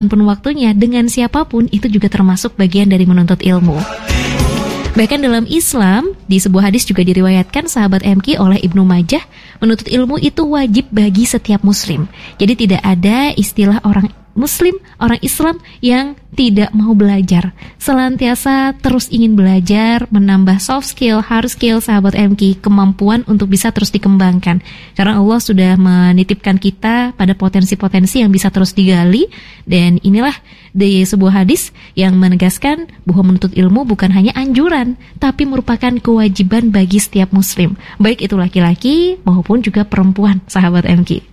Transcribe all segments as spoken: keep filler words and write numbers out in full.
pun waktunya dengan siapapun itu juga termasuk bagian dari menuntut ilmu. Bahkan dalam Islam, di sebuah hadis juga diriwayatkan sahabat M K oleh Ibnu Majah, menuntut ilmu itu wajib bagi setiap muslim. Jadi tidak ada istilah orang Muslim, orang Islam yang tidak mau belajar. Senantiasa terus ingin belajar, menambah soft skill, hard skill sahabat M K, kemampuan untuk bisa terus dikembangkan. Karena Allah sudah menitipkan kita pada potensi-potensi yang bisa terus digali. Dan inilah di sebuah hadis yang menegaskan bahwa menuntut ilmu bukan hanya anjuran, tapi merupakan kewajiban bagi setiap muslim, baik itu laki-laki maupun juga perempuan sahabat M K.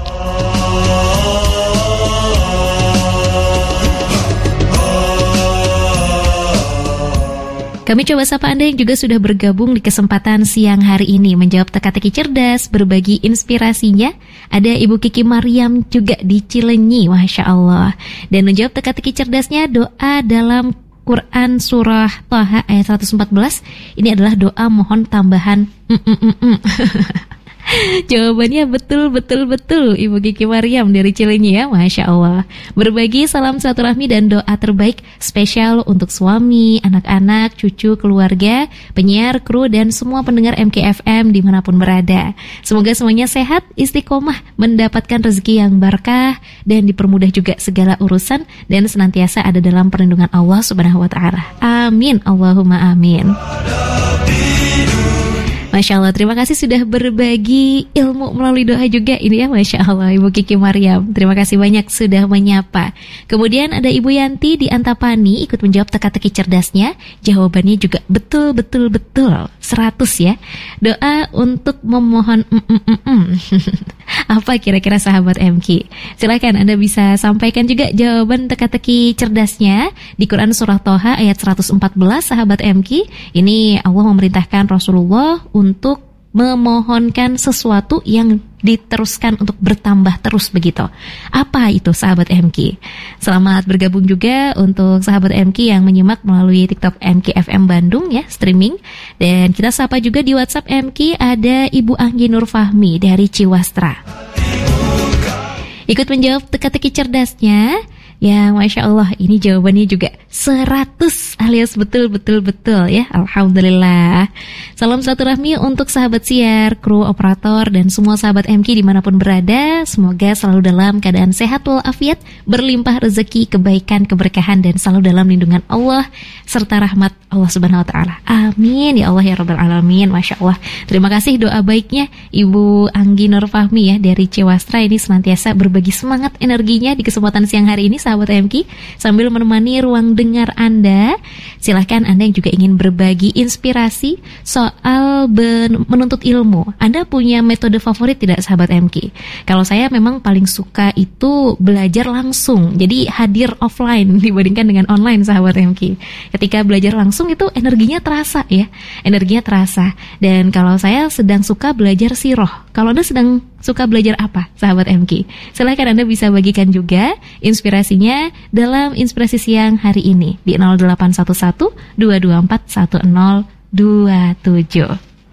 Kami coba sapa Anda yang juga sudah bergabung di kesempatan siang hari ini, menjawab teka-teki cerdas, berbagi inspirasinya. Ada Ibu Kiki Mariam juga di Cilenyi, Masya Allah. Dan menjawab teka-teki cerdasnya, doa dalam Quran surah Thaha ayat seratus empat belas. Ini adalah doa mohon tambahan mm-mm-mm. Jawabannya betul-betul-betul Ibu Kiki Mariam dari Cilenyi ya, Masya Allah. Berbagi salam silaturahmi dan doa terbaik spesial untuk suami, anak-anak, cucu, keluarga, penyiar, kru, dan semua pendengar M K F M dimanapun berada. Semoga semuanya sehat, istiqomah, mendapatkan rezeki yang berkah, dan dipermudah juga segala urusan, dan senantiasa ada dalam perlindungan Allah Subhanahu wa Ta'ala. Amin, Allahumma amin. Masya Allah, terima kasih sudah berbagi ilmu melalui doa juga ini ya, Masya Allah, Ibu Kiki Mariam. Terima kasih banyak sudah menyapa. Kemudian ada Ibu Yanti di Antapani ikut menjawab teka-teki cerdasnya. Jawabannya juga betul-betul-betul seratus ya. Doa untuk memohon mm-mm-mm. Apa kira-kira sahabat M K? Silakan Anda bisa sampaikan juga jawaban teka-teki cerdasnya di Quran surah Thaha ayat seratus empat belas sahabat M K. Ini Allah memerintahkan Rasulullah untuk memohonkan sesuatu yang diteruskan untuk bertambah terus begitu. Apa itu sahabat M K? Selamat bergabung juga untuk sahabat M K yang menyimak melalui TikTok M K F M Bandung ya, streaming. Dan kita sapa juga di WhatsApp M K ada Ibu Anggi Nur Fahmi dari Ciwastra. Ikut menjawab teka-teki cerdasnya. Ya, Masya Allah, ini jawabannya juga seratus alias betul-betul-betul ya, Alhamdulillah. Salam silaturahmi untuk sahabat siar, kru, operator, dan semua sahabat M K dimanapun berada. Semoga selalu dalam keadaan sehat walafiat, berlimpah rezeki, kebaikan, keberkahan, dan selalu dalam lindungan Allah serta rahmat Allah Subhanahu wa Ta'ala. Amin ya Allah ya Rabbal Alamin. Masya Allah. Terima kasih doa baiknya Ibu Anggi Nur Fahmi ya dari Ciwastra, ini senantiasa berbagi semangat energinya di kesempatan siang hari ini sahabat M K, sambil menemani ruang dengar Anda. Silahkan Anda yang juga ingin berbagi inspirasi soal ben- menuntut ilmu. Anda punya metode favorit tidak sahabat M K? Kalau saya memang paling suka itu belajar langsung, jadi hadir offline dibandingkan dengan online sahabat M K. Ketika belajar langsung itu energinya terasa ya, energinya terasa. Dan kalau saya sedang suka belajar sirah, kalau Anda sedang suka belajar apa sahabat M K? Silahkan Anda bisa bagikan juga inspirasinya dalam inspirasi siang hari ini di nol delapan satu satu dua dua empat satu nol dua tujuh.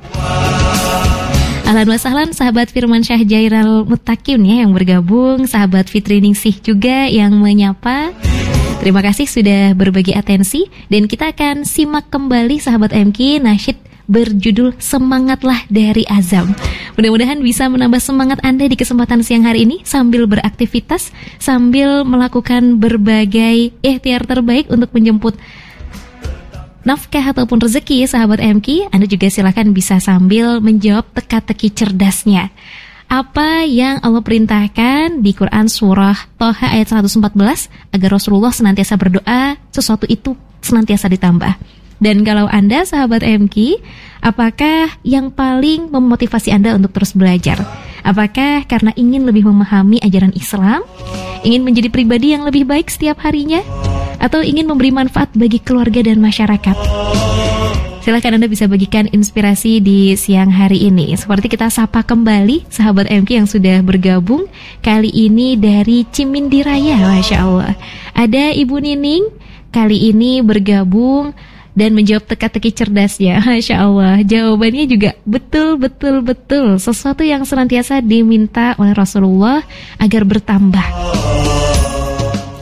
Ahlan wa sahlan sahabat Firman Syah Jairal Mutakin ya yang bergabung, sahabat Fitri Ningsih juga yang menyapa. Terima kasih sudah berbagi atensi, dan kita akan simak kembali sahabat M K nasyid berjudul Semangatlah dari Azam. Mudah-mudahan bisa menambah semangat Anda di kesempatan siang hari ini sambil beraktivitas, sambil melakukan berbagai ikhtiar terbaik untuk menjemput nafkah ataupun rezeki sahabat M K. Anda juga silakan bisa sambil menjawab teka-teki cerdasnya. Apa yang Allah perintahkan di Quran surah Thaha ayat seratus empat belas agar Rasulullah senantiasa berdoa, sesuatu itu senantiasa ditambah. Dan kalau Anda sahabat M K, apakah yang paling memotivasi Anda untuk terus belajar? Apakah karena ingin lebih memahami ajaran Islam, ingin menjadi pribadi yang lebih baik setiap harinya, atau ingin memberi manfaat bagi keluarga dan masyarakat? Silahkan Anda bisa bagikan inspirasi di siang hari ini. Seperti kita sapa kembali sahabat M K yang sudah bergabung, kali ini dari Cimindiraya, Masya Allah. Ada Ibu Nining, kali ini bergabung dan menjawab teka-teki cerdasnya. Masya Allah, jawabannya juga betul-betul-betul sesuatu yang senantiasa diminta oleh Rasulullah agar bertambah.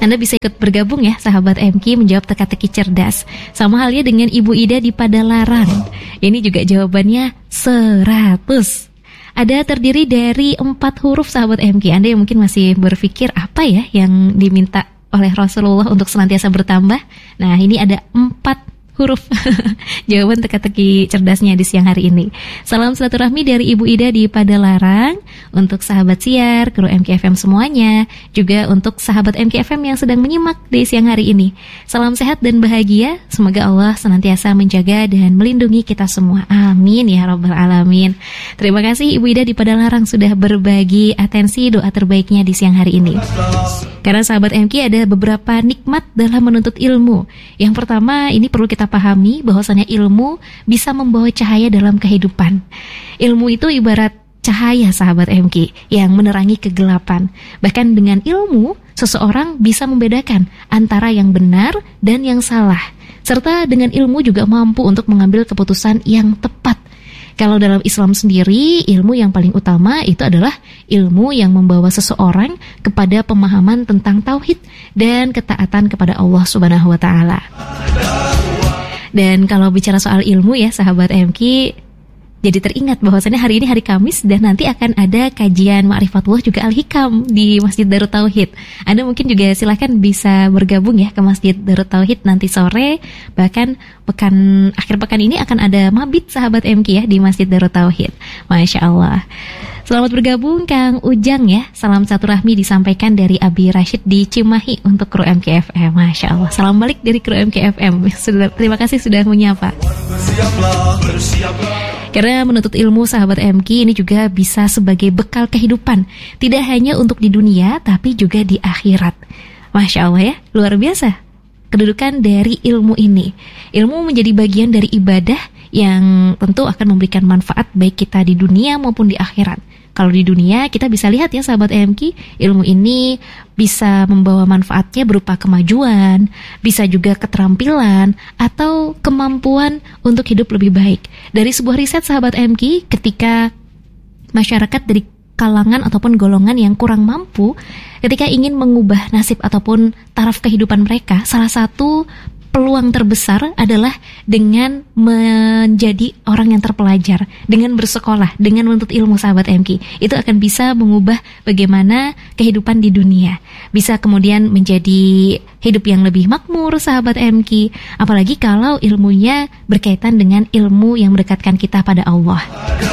Anda bisa ikut bergabung ya sahabat M K menjawab teka-teki cerdas. Sama halnya dengan Ibu Ida di Padalarang. Ini juga jawabannya seratus. Ada terdiri dari empat huruf sahabat M K. Anda yang mungkin masih berpikir apa ya yang diminta oleh Rasulullah untuk senantiasa bertambah. Nah, ini ada empat huruf jawaban teka-teki cerdasnya di siang hari ini. Salam silaturahmi dari Ibu Ida di Padalarang untuk sahabat siar, kru M K F M semuanya, juga untuk sahabat M K F M yang sedang menyimak di siang hari ini. Salam sehat dan bahagia, semoga Allah senantiasa menjaga dan melindungi kita semua. Amin ya rabbal alamin. Terima kasih Ibu Ida di Padalarang sudah berbagi atensi doa terbaiknya di siang hari ini. Karena sahabat M K ada beberapa nikmat dalam menuntut ilmu. Yang pertama, ini perlu kita pahami bahwasannya ilmu bisa membawa cahaya dalam kehidupan. Ilmu itu ibarat cahaya sahabat M K yang menerangi kegelapan. Bahkan dengan ilmu, seseorang bisa membedakan antara yang benar dan yang salah. Serta dengan ilmu juga mampu untuk mengambil keputusan yang tepat. Kalau dalam Islam sendiri, ilmu yang paling utama itu adalah ilmu yang membawa seseorang kepada pemahaman tentang tauhid dan ketaatan kepada Allah Subhanahu wa taala. Dan kalau bicara soal ilmu ya sahabat M K, jadi teringat bahwasannya hari ini hari Kamis dan nanti akan ada kajian Ma'rifatullah juga Al-Hikam di Masjid Darut Tauhid. Anda mungkin juga silakan bisa bergabung ya ke Masjid Darut Tauhid nanti sore. Bahkan pekan akhir pekan ini akan ada mabit sahabat M K ya di Masjid Darut Tauhid. Masya Allah. Selamat bergabung Kang Ujang ya. Salam silaturahmi disampaikan dari Abi Rashid di Cimahi untuk kru M K F M. Masya Allah. Salam balik dari kru M K F M. Sudah, terima kasih sudah menyapa. Bersiaplah, bersiaplah. Karena menuntut ilmu sahabat M K ini juga bisa sebagai bekal kehidupan. Tidak hanya untuk di dunia, tapi juga di akhirat. Masya Allah ya, luar biasa kedudukan dari ilmu ini. Ilmu menjadi bagian dari ibadah yang tentu akan memberikan manfaat baik kita di dunia maupun di akhirat. Kalau di dunia kita bisa lihat ya sahabat M K, ilmu ini bisa membawa manfaatnya berupa kemajuan, bisa juga keterampilan atau kemampuan untuk hidup lebih baik. Dari sebuah riset sahabat M K, ketika masyarakat dari kalangan ataupun golongan yang kurang mampu, ketika ingin mengubah nasib ataupun taraf kehidupan mereka, salah satu peluang terbesar adalah dengan menjadi orang yang terpelajar, dengan bersekolah, dengan menuntut ilmu sahabat M K. Itu akan bisa mengubah bagaimana kehidupan di dunia. Bisa kemudian menjadi hidup yang lebih makmur sahabat M K. Apalagi kalau ilmunya berkaitan dengan ilmu yang mendekatkan kita pada Allah.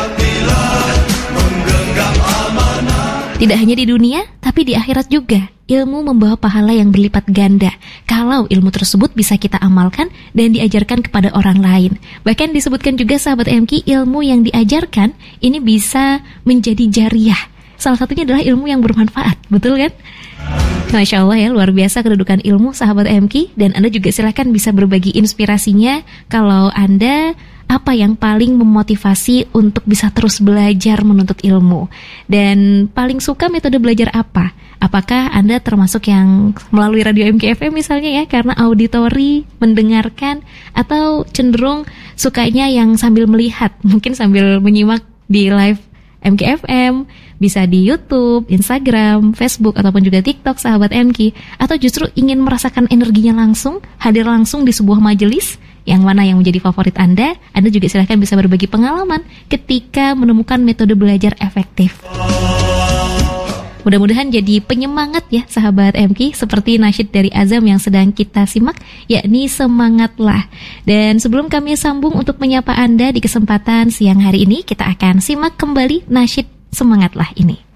Tidak hanya di dunia, tapi di akhirat juga. Ilmu membawa pahala yang berlipat ganda kalau ilmu tersebut bisa kita amalkan dan diajarkan kepada orang lain. Bahkan disebutkan juga sahabat M K, ilmu yang diajarkan ini bisa menjadi jariah. Salah satunya adalah ilmu yang bermanfaat, betul kan? Masya Allah ya, luar biasa kedudukan ilmu sahabat M K. Dan Anda juga silakan bisa berbagi inspirasinya. Kalau Anda, apa yang paling memotivasi untuk bisa terus belajar menuntut ilmu? Dan paling suka metode belajar apa? Apakah Anda termasuk yang melalui radio M K F M misalnya ya, karena auditori, mendengarkan, atau cenderung sukanya yang sambil melihat, mungkin sambil menyimak di live M K F M, bisa di YouTube, Instagram, Facebook, ataupun juga TikTok sahabat M K, atau justru ingin merasakan energinya langsung, hadir langsung di sebuah majelis? Yang mana yang menjadi favorit Anda? Anda juga silahkan bisa berbagi pengalaman ketika menemukan metode belajar efektif. Mudah-mudahan jadi penyemangat ya sahabat M K, seperti nasyid dari Azam yang sedang kita simak, yakni semangatlah. Dan sebelum kami sambung untuk menyapa Anda di kesempatan siang hari ini, kita akan simak kembali nasyid semangatlah ini.